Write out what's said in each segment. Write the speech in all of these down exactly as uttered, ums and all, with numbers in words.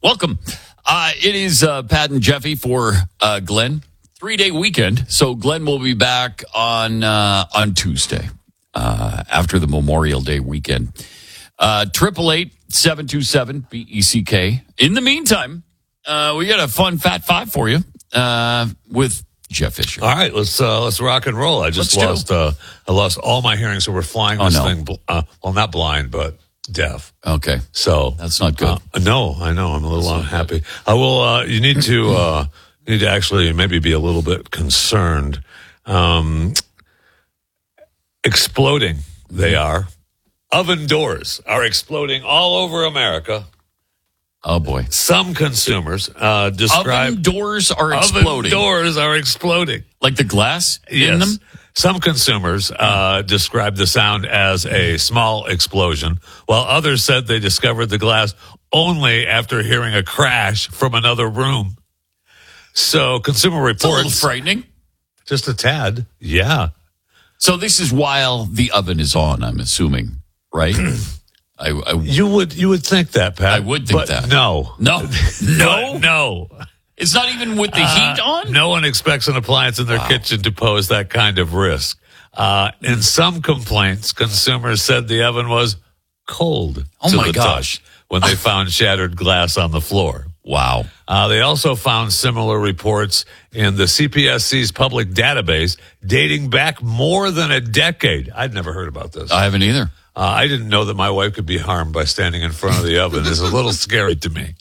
Welcome. Uh, it is uh, Pat and Jeffy for uh, Glenn. Three-day weekend. So Glenn will be back on uh, on Tuesday uh, after the Memorial Day weekend. Triple eight seven two seven B E C K. In the meantime, uh, we got a fun Fat Five for you uh, with Jeff Fisher. All right, let's uh, let's rock and roll. I just Let's lost uh, I lost all my hearing, so we're flying Oh, this no. thing. bl- Uh, well, not blind, but deaf. Okay. So That's not good. Uh, no, I know. I'm a little unhappy. I will. Uh, you need to uh, need to actually maybe be a little bit concerned. Um, exploding, they are. Oven doors are exploding all over America. Oh, boy. Some consumers uh, describe Oven doors are oven exploding. doors are exploding. Like the glass in Yes. them? Some consumers uh, described the sound as a small explosion, while others said they discovered the glass only after hearing a crash from another room. So Consumer It's a little Reports, frightening. just a tad, yeah. So this is while the oven is on, I'm assuming, right? I, I You would you would think that, Pat. I would think but that. No, No. No? But no. It's not even with the heat Uh, on? No one expects an appliance in their Wow. kitchen to pose that kind of risk. Uh, in some complaints, consumers said the oven was cold Oh, to my the gosh. touch when they found shattered glass on the floor. Wow. Uh, they also found similar reports in the C P S C's public database dating back more than a decade. I'd never heard about this. I haven't either. Uh, I didn't know that my wife could be harmed by standing in front of the oven. It's a little scary to me.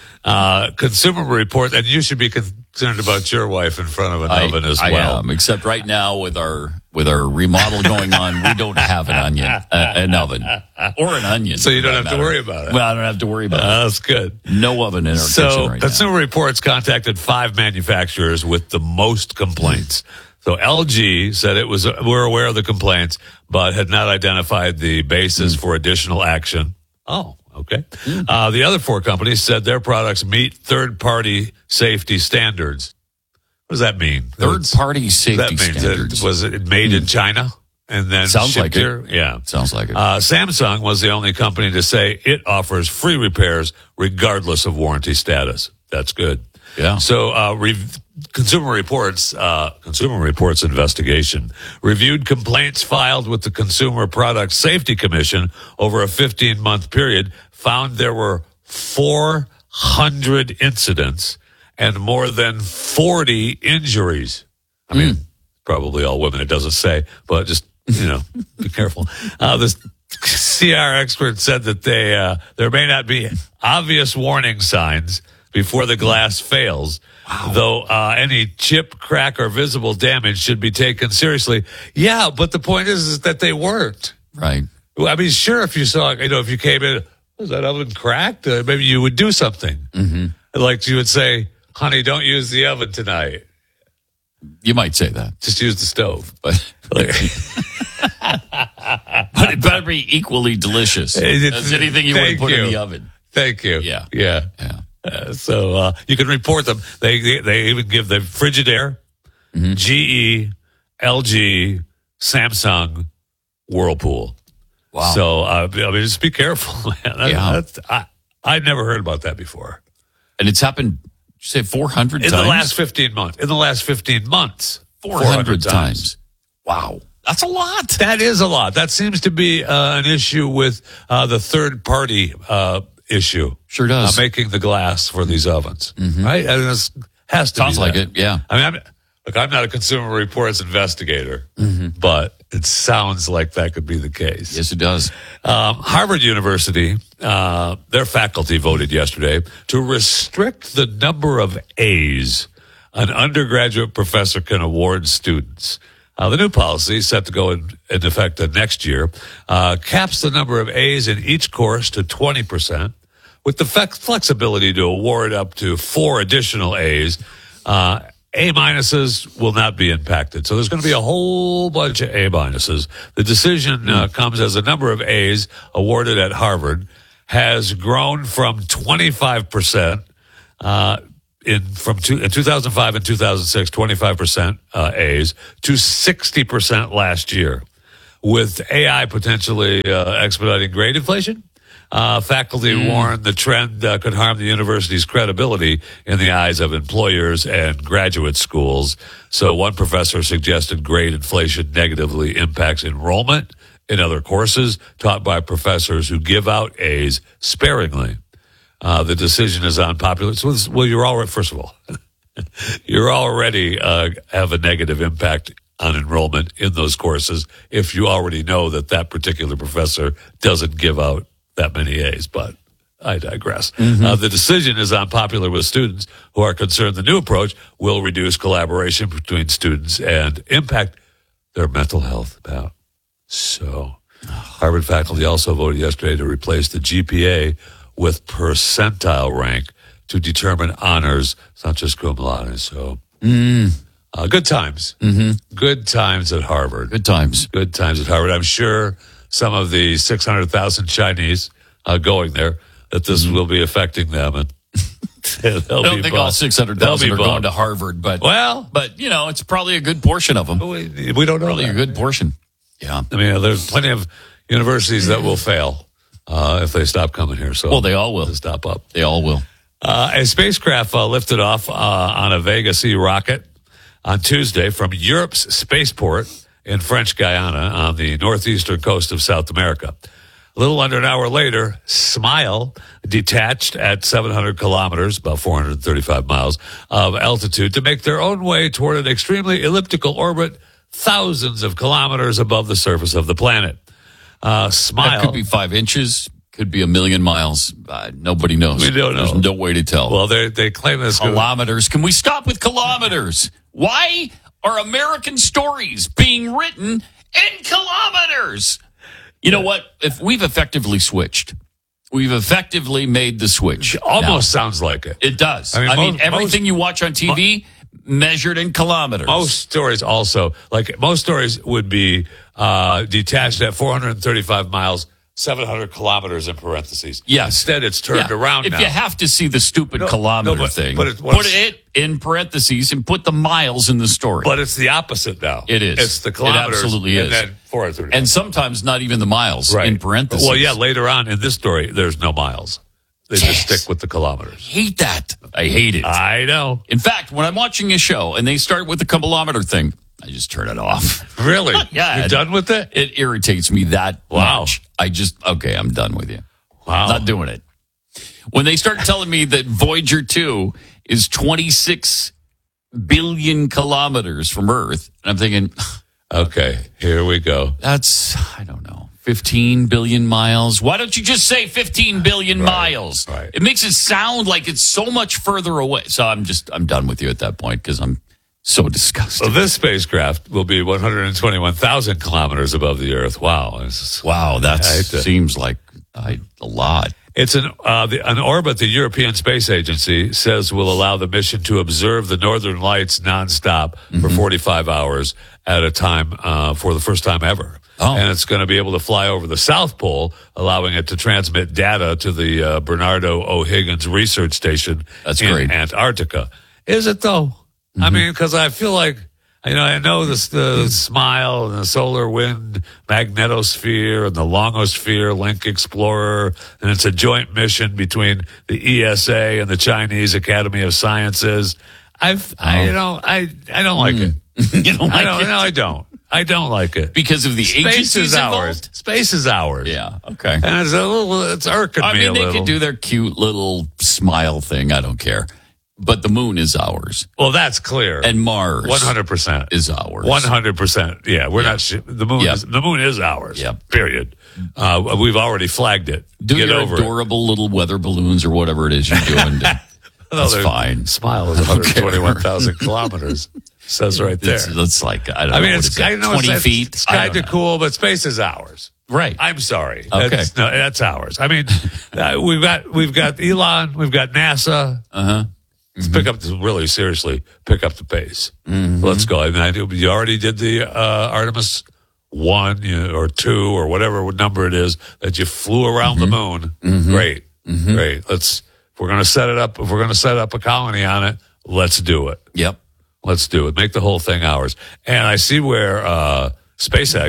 Uh, Consumer Report, and you should be concerned about your wife in front of an I, oven as I well. am, except right now with our with our remodel going on, we don't have an onion, uh, an oven, or an onion. So you don't for have that to matter. worry about it. Well, I don't have to worry about Uh, that's good. it. No oven in our kitchen So, right now. Consumer Reports contacted five manufacturers with the most complaints. So, L G said it was we're aware of the complaints, but had not identified the basis for additional action. Oh, okay. Uh, the other four companies said their products meet third-party safety standards. What does that mean? Third party safety that means standards. It, was it made in China and then Sounds shipped like it. here? Yeah. Sounds like it. Uh, Samsung was the only company to say it offers free repairs regardless of warranty status. That's good. Yeah. So, uh, re- Consumer Reports, uh, Consumer Reports investigation reviewed complaints filed with the Consumer Product Safety Commission over a fifteen month period, found there were four hundred incidents and more than forty injuries. I mean, probably all women, it doesn't say, but just, you know, be careful. Uh, the C R expert said that they, uh, there may not be obvious warning signs before the glass fails, though uh, any chip, crack, or visible damage should be taken seriously. Yeah, but the point is, is that they weren't. right. Well, I mean, sure, if you saw, you know, if you came in, was that oven cracked? Uh, maybe you would do something. Mm-hmm. Like you would say, honey, don't use the oven tonight. You might say that, Just use the stove. but but it better be equally delicious as anything you want to Thank put in you. the oven. Thank you. Yeah. Yeah. Yeah. Uh, so uh, you can report them. They they, they even give the Frigidaire, Mm-hmm. G E, L G, Samsung, Whirlpool. Wow. So uh, I mean, just be careful, man. That, Yeah. that's, I I'd never heard about that before. And it's happened, did you say four hundred In times? the last fifteen months. In the last fifteen months, four hundred times. Wow. That's a lot. That is a lot. That seems to be uh, an issue with uh, the third party uh, issue. Sure does. Uh, making the glass for these ovens, right? And this has to Sounds be like that. it, yeah. I mean, I'm, look, I'm not a Consumer Reports investigator, but it sounds like that could be the case. Yes, it does. Um, Harvard University, uh, their faculty voted yesterday to restrict the number of A's an undergraduate professor can award students. Uh, the new policy, set to go in, in effect uh, next year, uh, caps the number of A's in each course to twenty percent, with the flex- flexibility to award up to four additional A's. Uh, A minuses will not be impacted. So there's going to be a whole bunch of A minuses. The decision uh, comes as the number of A's awarded at Harvard has grown from twenty-five percent uh, in from two, in two thousand five and two thousand six, twenty-five percent uh, A's to sixty percent last year. With A I potentially uh, expediting grade inflation, Uh, faculty mm. warned the trend uh, could harm the university's credibility in the eyes of employers and graduate schools. So one professor suggested grade inflation negatively impacts enrollment in other courses taught by professors who give out A's sparingly. Uh, the decision is unpopular. So, this, well, you're already, first of all, you're already uh, have a negative impact on enrollment in those courses if you already know that that particular professor doesn't give out that many A's. But I digress. Mm-hmm. Uh, the decision is unpopular with students who are concerned the new approach will reduce collaboration between students and impact their mental health. About so, Harvard faculty also voted yesterday to replace the G P A with percentile rank to determine honors, not just cum laude. So, mm. uh, good times. Mm-hmm. Good times at Harvard. Good times. Good times at Harvard. I'm sure some of the six hundred thousand Chinese uh, going there, that this mm-hmm. will be affecting them. And I don't think all six hundred thousand are going to Harvard, but, well, but, you know, it's probably a good portion of them. We, we don't know. Probably that. a good portion. Yeah. I mean, there's plenty of universities that will fail uh, if they stop coming here. So well, they all will. Stop up. They all will. Uh, a spacecraft uh, lifted off uh, on a Vega C rocket on Tuesday from Europe's spaceport in French Guiana on the northeastern coast of South America. A little under an hour later, Smile detached at seven hundred kilometers, about four hundred thirty-five miles of altitude, to make their own way toward an extremely elliptical orbit thousands of kilometers above the surface of the planet. Uh, Smile. That could be five inches, could be a million miles. Uh, nobody knows. We don't know. There's no way to tell. Well, they they claim this. Kilometers. Can we stop with kilometers? Why are American stories being written in kilometers? You know what? If we've effectively switched, we've effectively made the switch. It almost now. Sounds like it. It does. I mean, I most, mean everything most, you watch on T V measured in kilometers. Most stories also, like most stories would be uh, detached at four hundred thirty-five miles, seven hundred kilometers in parentheses. Yes. Instead, it's turned yeah. around if now. If you have to see the stupid no, kilometer no, but, thing, but it, put it in parentheses and put the miles in the story. But it's the opposite now. It is. It's the kilometers. It absolutely and is. Then four hundred thirty. And sometimes not even the miles right. in parentheses. Well, yeah, later on in this story, there's no miles. They yes. just stick with the kilometers. I hate that. I hate it. I know. In fact, when I'm watching a show and they start with the kilometer thing, I just turn it off. Really? Yeah. You're it, done with it? It irritates me that wow. much. I just, okay, I'm done with you. Wow. Not doing it. When they start telling me that Voyager two is twenty-six billion kilometers from Earth, and I'm thinking, okay, here we go. That's, I don't know, fifteen billion miles. Why don't you just say fifteen billion right. miles? Right. It makes it sound like it's so much further away. So I'm just, I'm done with you at that point because I'm so disgusted. Well, this spacecraft will be one hundred twenty-one thousand kilometers above the Earth. Wow. It's, wow, that seems like I, a lot. It's an uh, the, an orbit the European Space Agency says will allow the mission to observe the Northern Lights nonstop mm-hmm. for forty-five hours at a time uh, for the first time ever. Oh. And it's going to be able to fly over the South Pole, allowing it to transmit data to the uh, Bernardo O'Higgins Research Station That's in great. Antarctica. Is it, though? Mm-hmm. I mean, because I feel like, you know, I know this, the SMILE and the Solar Wind Magnetosphere and the Longosphere Link Explorer, and it's a joint mission between the E S A and the Chinese Academy of Sciences. I've, oh. I, you know, I, I don't like mm. it. You don't like I don't, it? No, I don't. I don't like it because of the Space agencies is involved? ours. Space is ours. Yeah. Okay. And it's a little, it's irking I me mean, a they little. could do their cute little smile thing. I don't care. But the moon is ours. Well, that's clear. And Mars one hundred percent is ours. one hundred percent. Yeah, we're yeah. not, sh- the moon yep. is, the moon is ours. Yeah. Period. Uh, we've already flagged it. Do Get your over adorable it. little weather balloons or whatever it is you're doing. To, no, that's fine. SMILE is one hundred twenty-one thousand kilometers. Says right there. It's, it's like, I don't I know. mean, it's, I know twenty it's, feet. It's kind of cool, but space is ours. Right. I'm sorry. Okay. That's, no, that's ours. I mean, uh, we've got, we've got Elon, we've got NASA. Uh-huh. Let's pick up, the, really seriously, pick up the pace. Mm-hmm. Let's go. I mean, I do, you already did the uh, Artemis one you know, or two or whatever number it is that you flew around mm-hmm. the moon. Mm-hmm. Great. Mm-hmm. Great. Let's, if we're going to set it up, if we're going to set up a colony on it, let's do it. Yep. Let's do it. Make the whole thing ours. And I see where uh, SpaceX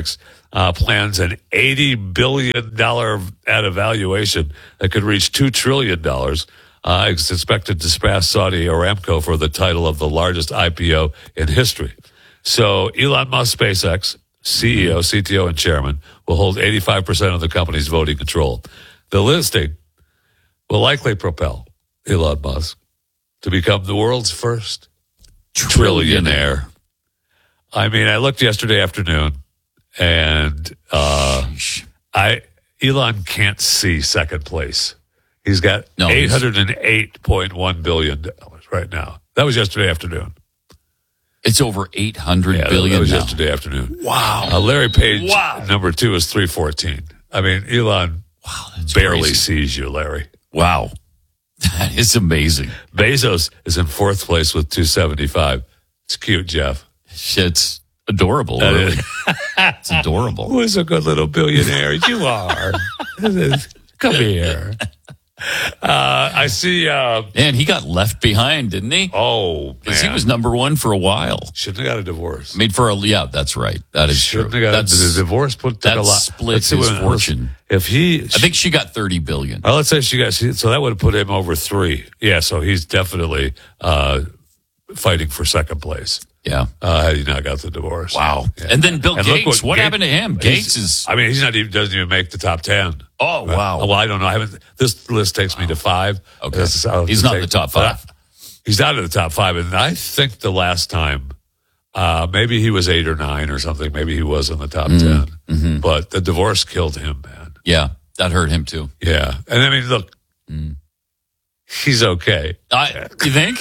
uh, plans an eighty billion dollars at a valuation that could reach two trillion dollars. Uh, it's expected to surpass Saudi Aramco for the title of the largest I P O in history. So Elon Musk, SpaceX, C E O, C T O, and chairman, will hold eighty-five percent of the company's voting control. The listing will likely propel Elon Musk to become the world's first trillionaire. I mean, I looked yesterday afternoon, and uh, I Elon can't see second place. He's got no, eight hundred eight point one billion dollars right now. That was yesterday afternoon. It's over eight hundred yeah, billion that was now. yesterday afternoon. Wow. Uh, Larry Page, wow. number two, is three fourteen. I mean, Elon wow, that's barely crazy. sees you, Larry. Wow. That is amazing. Bezos is in fourth place with two seventy-five. It's cute, Jeff. It's adorable, That really. is. It's adorable. Who is a good little billionaire? You are. Come here. Uh, I see. Uh, Man, he got left behind, didn't he? oh, Because he man. was number one for a while. Shouldn't have got a divorce. Made for a, yeah, that's right. That is Shouldn't true. have got That's, the divorce. Put took that a lot. split Let's see his what- fortune. If he, I think she got thirty billion. well, let's say she got. So that would have put him over three. Yeah. So he's definitely uh, fighting for second place. Yeah. Uh, had he not got the divorce. Wow. Yeah. And then Bill And look Gates. What, Gates- happened to him? he's- Gates is. I mean, he's not even doesn't even make the top ten. Oh, wow. Well, I don't know. I haven't. This list takes me to five. Okay. This is how He's it not in takes- the top five. He's not in the top five, and I think the last time, uh, maybe he was eight or nine or something. Maybe he was in the top Mm-hmm. ten. Mm-hmm. But the divorce killed him, man. Yeah. That hurt him too. Yeah, and I mean, look, Mm. he's okay. I, you think?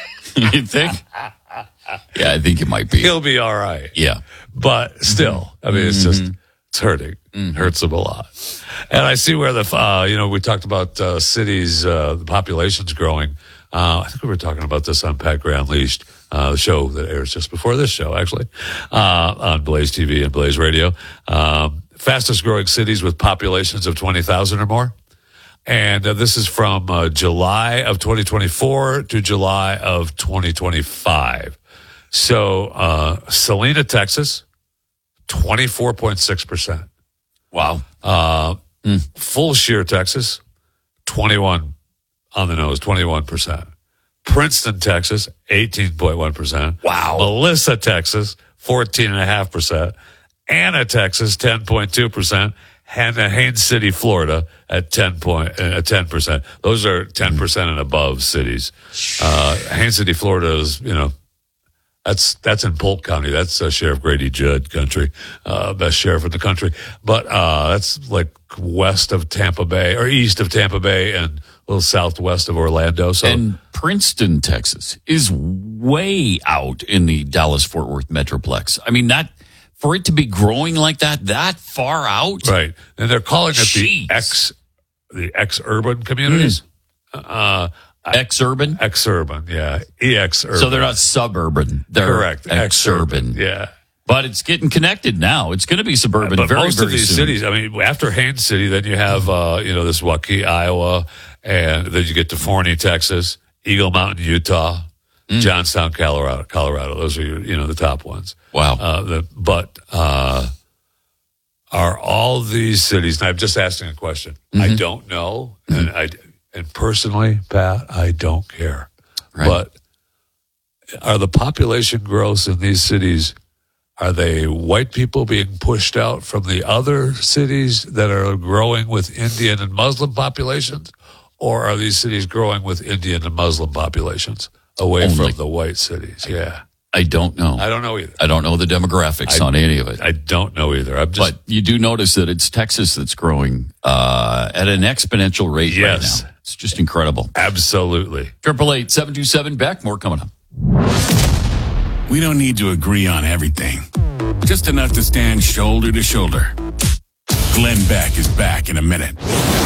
You think? Yeah, I think it might be. He'll be all right. Yeah. But still, I mean, it's just it's hurting. Mm-hmm. Hurts him a lot. And I see where the uh, you know we talked about uh, cities, uh, the population's growing. Uh, I think we were talking about this on Pat Gray Unleashed, uh, the show that airs just before this show, actually, uh, on Blaze T V and Blaze Radio. Um, fastest growing cities with populations of twenty thousand or more. And uh, this is from uh, July of twenty twenty-four to July of twenty twenty-five. So uh, Salina, Texas, twenty-four point six percent. Wow. Uh, Full Shear, Texas, twenty-one on the nose, twenty-one percent. Princeton, Texas, eighteen point one percent. Wow. Melissa, Texas, fourteen point five percent. Anna, Texas, ten point two percent. And Haines City, Florida, at ten point uh, ten percent. Those are ten percent and above cities. Uh, Haines City, Florida is, you know, that's that's in Polk County. That's uh, Sheriff Grady Judd country, uh, best sheriff in the country. But uh, that's like west of Tampa Bay or east of Tampa Bay and a little southwest of Orlando. So And Princeton, Texas is way out in the Dallas-Fort Worth Metroplex. I mean, that for it to be growing like that, that far out. right, and they're calling it Jeez. the ex the ex urban communities. Uh, Ex-urban? ex-urban, yeah, ex-urban. So they're not suburban. They're correct. ex-urban. yeah. But it's getting connected now. It's going to be suburban But very, most very of these soon. cities, I mean, after Haines City, then you have, uh, you know, this Waukee, Iowa, and then you get to Forney, Texas, Eagle Mountain, Utah, Mm. Johnstown, Colorado. Colorado. Those are, your, you know, the top ones. Wow. Uh, the, but uh, are all these cities, and I'm just asking a question. Mm-hmm. I don't know. And I, and personally, Pat, I don't care. Right. But are the population growths in these cities, are they white people being pushed out from the other cities that are growing with Indian and Muslim populations? Or are these cities growing with Indian and Muslim populations away Only. from the white cities? Yeah. I don't know. I don't know either. I don't know the demographics I- on any of it. I don't know either. I'm just, But you do notice that it's Texas that's growing uh, at an exponential rate Yes. right now. It's just incredible. absolutely. Triple eight seven two seven Beck. More coming up. We don't need to agree on everything, just enough to stand shoulder to shoulder. Glenn Beck is back in a minute.